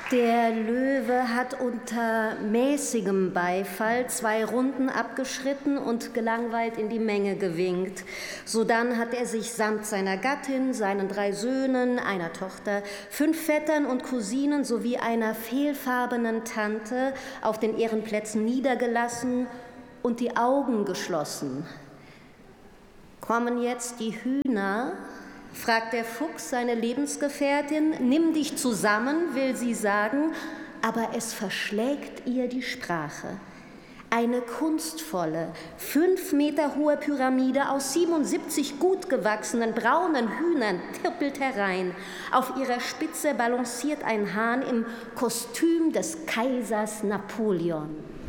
Der Löwe hat unter mäßigem Beifall 2 Runden abgeschritten und gelangweilt in die Menge gewinkt. Sodann hat er sich samt seiner Gattin, seinen 3 Söhnen, einer Tochter, 5 Vettern und Cousinen sowie einer fehlfarbenen Tante auf den Ehrenplätzen niedergelassen und die Augen geschlossen. Kommen jetzt die Hühner? Fragt der Fuchs seine Lebensgefährtin. Nimm dich zusammen, will sie sagen, aber es verschlägt ihr die Sprache. Eine kunstvolle, 5 Meter hohe Pyramide aus 77 gut gewachsenen braunen Hühnern tippelt herein. Auf ihrer Spitze balanciert ein Hahn im Kostüm des Kaisers Napoleon.